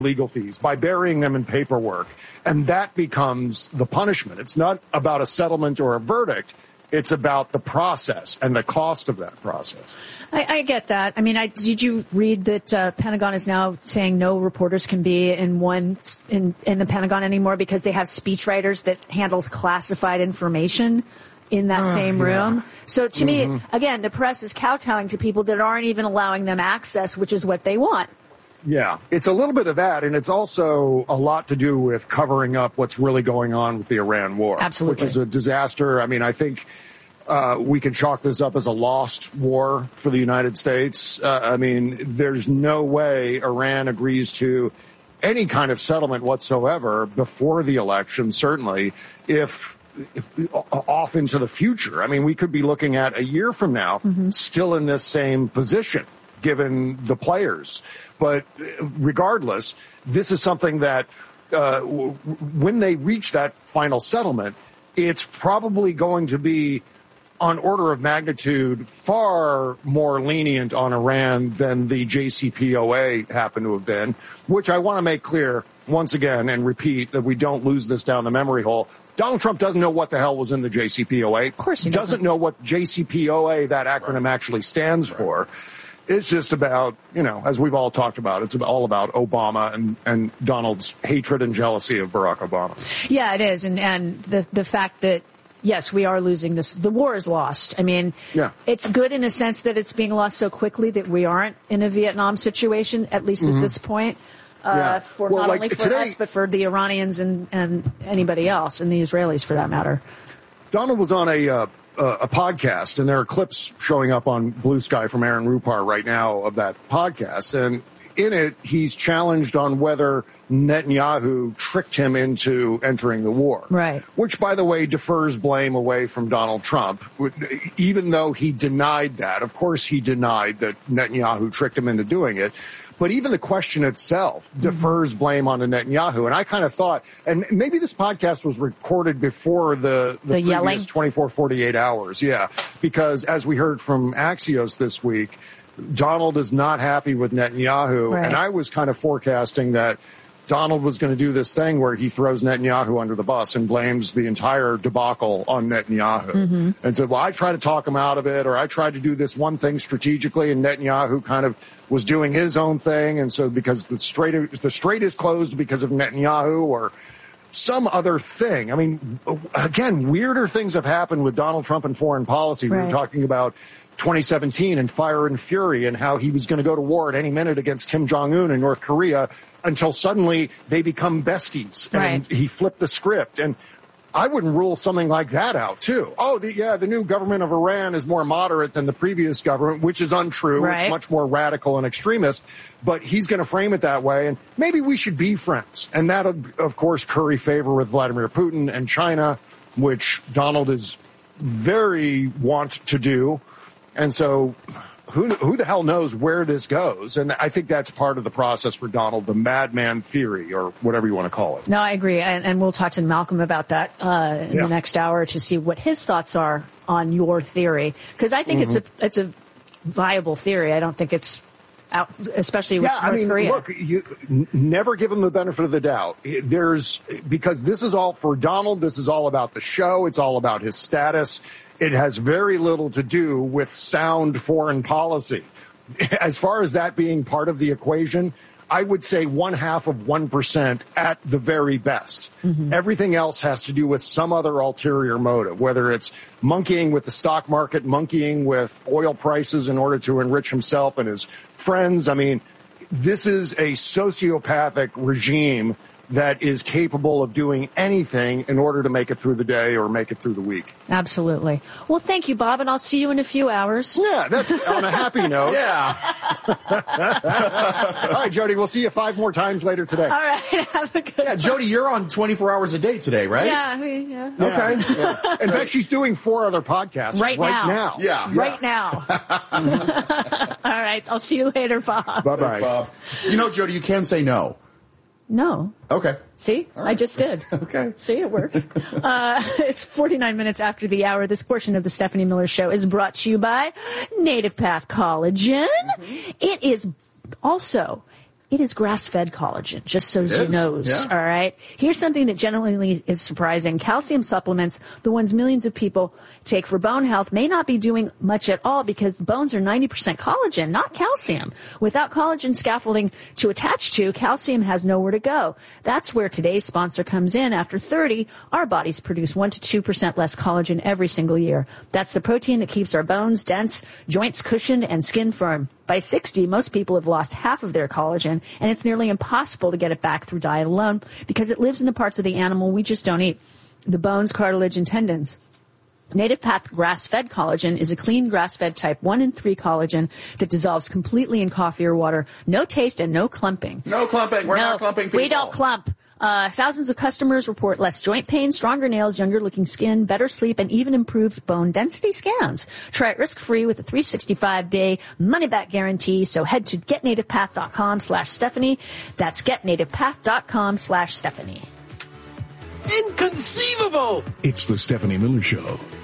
legal fees, by burying them in paperwork. And that becomes the punishment. It's not about a settlement or a verdict. It's about the process and the cost of that process. I get that. I mean, did you read that Pentagon is now saying no reporters can be in the Pentagon anymore because they have speechwriters that handle classified information in that same room? So to me, again, the press is kowtowing to people that aren't even allowing them access, which is what they want. Yeah, it's a little bit of that, and it's also a lot to do with covering up what's really going on with the Iran war. Absolutely. Which is a disaster. I mean, I think we can chalk this up as a lost war for the United States. I mean, there's no way Iran agrees to any kind of settlement whatsoever before the election, certainly, if off into the future. I mean, we could be looking at a year from now still in this same position, given the players. But regardless, this is something that when they reach that final settlement, it's probably going to be on order of magnitude far more lenient on Iran than the JCPOA happened to have been, which I want to make clear once again and repeat that we don't lose this down the memory hole. Donald Trump doesn't know what the hell was in the JCPOA. Of course he doesn't know what JCPOA, that acronym, actually stands for. It's just about, as we've all talked about, it's all about Obama and Donald's hatred and jealousy of Barack Obama. Yeah, it is. And the fact that, yes, we are losing this. The war is lost. I mean, It's good in a sense that it's being lost so quickly that we aren't in a Vietnam situation, at least at this point, not only for us, but for the Iranians and anybody else, and the Israelis for that matter. Donald was on a podcast, and there are clips showing up on Blue Sky from Aaron Rupar right now of that podcast. And in it, he's challenged on whether Netanyahu tricked him into entering the war. Right. Which, by the way, defers blame away from Donald Trump, even though he denied that. Of course, he denied that Netanyahu tricked him into doing it. But even the question itself defers blame onto Netanyahu. And I kind of thought, and maybe this podcast was recorded before the previous yelling? 24, 48 hours. Yeah. Because as we heard from Axios this week, Donald is not happy with Netanyahu. Right. And I was kind of forecasting that Donald was going to do this thing where he throws Netanyahu under the bus and blames the entire debacle on Netanyahu. And said, well, I tried to talk him out of it, or I tried to do this one thing strategically, and Netanyahu kind of was doing his own thing. And so because the strait is closed because of Netanyahu or some other thing. I mean, again, weirder things have happened with Donald Trump and foreign policy. Right. We were talking about 2017 and Fire and Fury and how he was going to go to war at any minute against Kim Jong-un in North Korea until suddenly they become besties. And he flipped the script. And I wouldn't rule something like that out, too. Oh, the new government of Iran is more moderate than the previous government, which is untrue. Right. It's much more radical and extremist. But he's going to frame it that way. And maybe we should be friends. And that, of course, curry favor with Vladimir Putin and China, which Donald is very want to do. And so who the hell knows where this goes? And I think that's part of the process for Donald, the madman theory, or whatever you want to call it. No, I agree. And we'll talk to Malcolm about that in the next hour to see what his thoughts are on your theory. Because I think it's a viable theory. I don't think it's out, especially with North Korea. Look, you never give him the benefit of the doubt. Because this is all for Donald. This is all about the show. It's all about his status. It has very little to do with sound foreign policy. As far as that being part of the equation, I would say 0.5% at the very best. Everything else has to do with some other ulterior motive, whether it's monkeying with the stock market, monkeying with oil prices in order to enrich himself and his friends. I mean, this is a sociopathic regime that is capable of doing anything in order to make it through the day or make it through the week. Absolutely. Well, thank you, Bob, and I'll see you in a few hours. Yeah, that's on a happy note. All right, Jody, we'll see you 5 more times later today. All right, have a good one. Jody, you're on 24 hours a day today, right? Yeah. Okay. Yeah. In fact, she's doing 4 other podcasts right now. Yeah. Right now. All right, I'll see you later, Bob. Bye-bye. Thanks, Bob. Jody, you can say no. No. Okay. See? Right. I just did. Okay. See, it works. It's 49 minutes after the hour. This portion of the Stephanie Miller Show is brought to you by Native Path Collagen. It is also It is grass-fed collagen, just so you knows. Yeah. All right. Here's something that genuinely is surprising. Calcium supplements, the ones millions of people take for bone health, may not be doing much at all because bones are 90% collagen, not calcium. Without collagen scaffolding to attach to, calcium has nowhere to go. That's where today's sponsor comes in. After 30, our bodies produce 1 to 2% less collagen every single year. That's the protein that keeps our bones dense, joints cushioned, and skin firm. By 60, most people have lost half of their collagen, and it's nearly impossible to get it back through diet alone because it lives in the parts of the animal we just don't eat, the bones, cartilage, and tendons. Native Path grass-fed collagen is a clean grass-fed type 1 and 3 collagen that dissolves completely in coffee or water. No taste and no clumping. No clumping. We're not clumping people. We don't clump. Thousands of customers report less joint pain, stronger nails, younger looking skin, better sleep, and even improved bone density scans. Try it risk-free with a 365-day money-back guarantee. So head to getnativepath.com/Stephanie. That's getnativepath.com/Stephanie. Inconceivable! It's the Stephanie Miller Show.